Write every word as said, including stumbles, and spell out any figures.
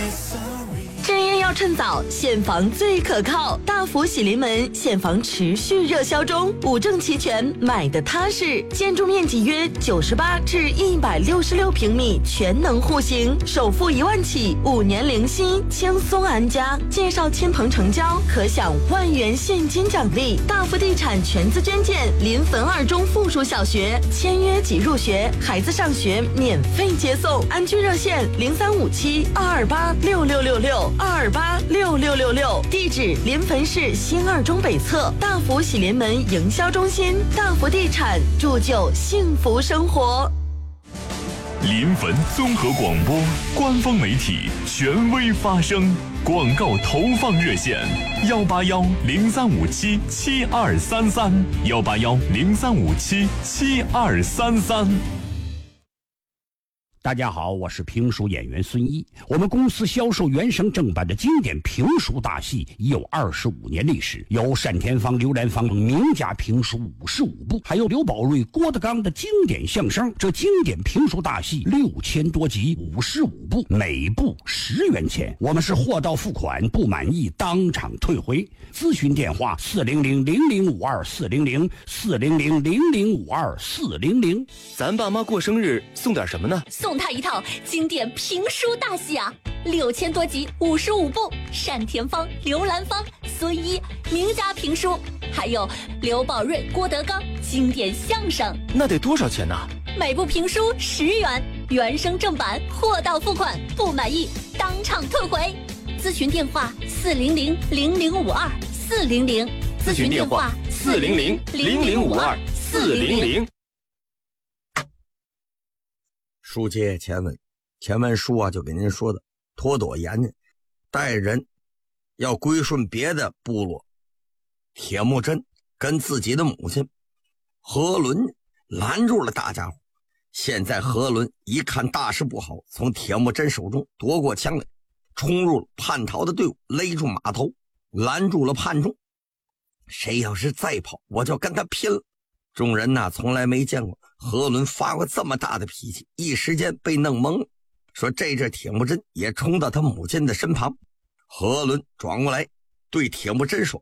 置业要趁早，现房最可靠。大福喜临门现房持续热销中，五证齐全，买的踏实。建筑面积约九十八至一百六十六平米，全能户型，首付一万起，五年零息，轻松安家。介绍亲朋成交，可享万元现金奖励。大福地产全资捐建临汾二中附属小学，签约即入学，孩子上学免费接送。安居热线零三五七二二八六六六六。二二八六六六六，地址临汾市新二中北侧大福喜临门营销中心。大福地产，铸就幸福生活。 临汾综合广播官方媒体，权威发声。广告投放热线：幺八幺零三五七七二三三，幺八幺零三五七七二三三。 大家好，我是评书演员孙一。我们公司销售原声正版的经典评书大戏已有二十五年历史，有单田芳、刘兰芳名家评书五十五部，还有刘宝瑞、郭德纲的经典相声。这经典评书大戏六千多集，五十五部，每部十元钱。我们是货到付款，不满意当场退回。咨询电话：四零零零零五二四零零四零零零零五二四零零。 咱爸妈过生日送点什么呢？ 送他一套经典评书大戏啊，六千多集，五十五部，单田芳、刘兰芳、孙一名家评书，还有刘宝瑞、郭德纲经典相声。 那得多少钱呢？ 每部评书十元，原声正版，货到付款，不满意当场退回。咨询电话：四零零零零五二四零零。 咨询电话：四零零零零五二四零零。 书接前文，前文书啊就给您说的，陀朵言呢带人要归顺别的部落。铁木真跟自己的母亲何伦拦住了大家伙。现在何伦一看大事不好，从铁木真手中夺过枪来，冲入了叛逃的队伍，勒住马头，拦住了叛众。谁要是再跑，我就跟他拼了。众人呐、啊、从来没见过何伦发过这么大的脾气，一时间被弄懵了。说这阵铁木真也冲到他母亲的身旁，何伦转过来对铁木真说：